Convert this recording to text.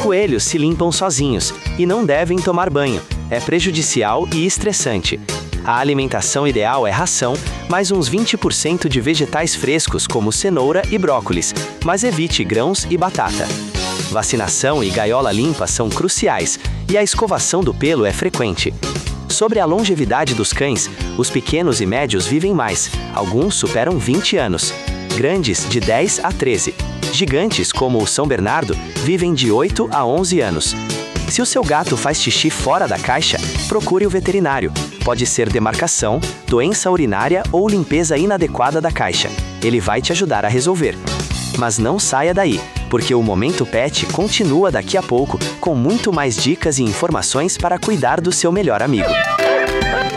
Coelhos se limpam sozinhos e não devem tomar banho. É prejudicial e estressante. A alimentação ideal é ração, mais uns 20% de vegetais frescos como cenoura e brócolis, mas evite grãos e batata. Vacinação e gaiola limpa são cruciais, e a escovação do pelo é frequente. Sobre a longevidade dos cães, os pequenos e médios vivem mais, alguns superam 20 anos. Grandes, de 10 a 13. Gigantes, como o São Bernardo, vivem de 8 a 11 anos. Se o seu gato faz xixi fora da caixa, procure o veterinário. Pode ser demarcação, doença urinária ou limpeza inadequada da caixa. Ele vai te ajudar a resolver. Mas não saia daí, porque o Momento Pet continua daqui a pouco com muito mais dicas e informações para cuidar do seu melhor amigo.